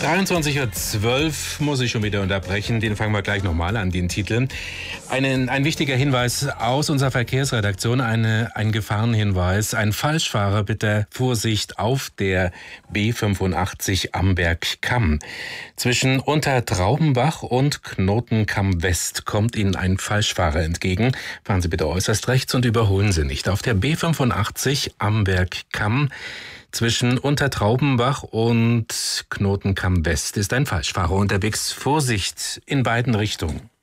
23:12 Uhr muss ich schon wieder unterbrechen. Den fangen wir gleich nochmal an, den Titel. Ein wichtiger Hinweis aus unserer Verkehrsredaktion, ein Gefahrenhinweis. Ein Falschfahrer, bitte Vorsicht auf der B85 Amberg-Kamm. Zwischen Untertraubenbach und Knotenkamm West kommt Ihnen ein Falschfahrer entgegen. Fahren Sie bitte äußerst rechts und überholen Sie nicht. Auf der B85 Amberg-Kamm zwischen Untertraubenbach und Knotenkamm West ist ein Falschfahrer unterwegs. Vorsicht in beiden Richtungen.